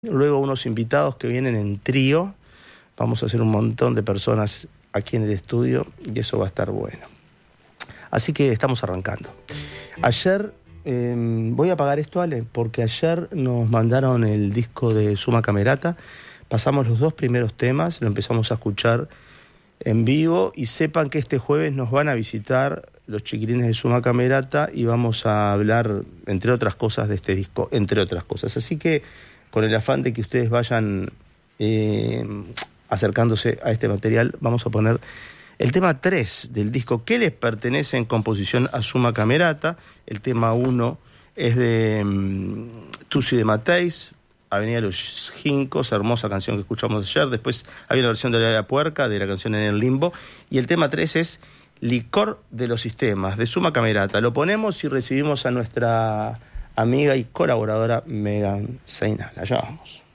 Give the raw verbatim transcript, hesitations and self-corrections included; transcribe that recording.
luego unos invitados que vienen en trío. Vamos a hacer un montón de personas aquí en el estudio y eso va a estar bueno. Así que estamos arrancando. Ayer, eh, voy a apagar esto, Ale, porque ayer nos mandaron el disco de Suma Camerata. Pasamos los dos primeros temas, lo empezamos a escuchar en vivo y sepan que este jueves nos van a visitar los chiquilines de Suma Camerata y vamos a hablar, entre otras cosas, de este disco, entre otras cosas. Así que, con el afán de que ustedes vayan eh, acercándose a este material, vamos a poner el tema tres del disco que les pertenece en composición a Suma Camerata. El tema uno es de um, Tusi de Mateis, Avenida de los Gincos, hermosa canción que escuchamos ayer. Después hay una versión de La Puerca, de la canción En el Limbo. Y el tema tres es Licor de los Sistemas, de Suma Camerata. Lo ponemos y recibimos a nuestra amiga y colaboradora Megan Seinal. Allá vamos.